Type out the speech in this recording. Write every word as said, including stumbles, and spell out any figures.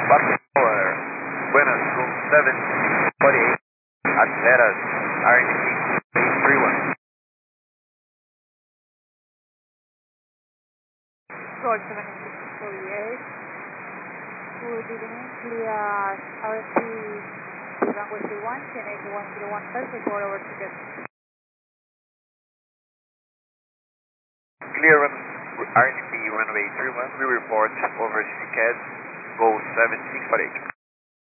Barcelona Tower, Buenas, room seven forty-eight, at Veras, R N C eight three one. Roll seven six forty-eight. Good evening, clear R S P runway three one, ten eight one zero one perfect for our ticket. Clear run, R N C runway three one, we report over C C A D, go seven six four eight.